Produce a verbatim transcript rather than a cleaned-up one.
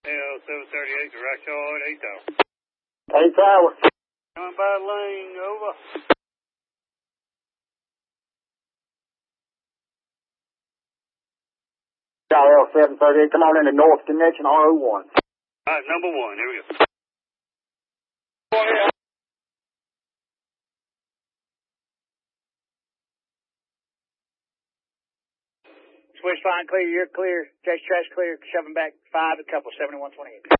L seven thirty-eight to Rockshard, eight tower. eight tower. Coming by lane, over. L seven thirty-eight, come on in the north connection, R O one. All right, number one, here we go. Switch fine, clear, you're clear. Chase trash clear, shoving back five, a couple, seventy-one twenty-eight.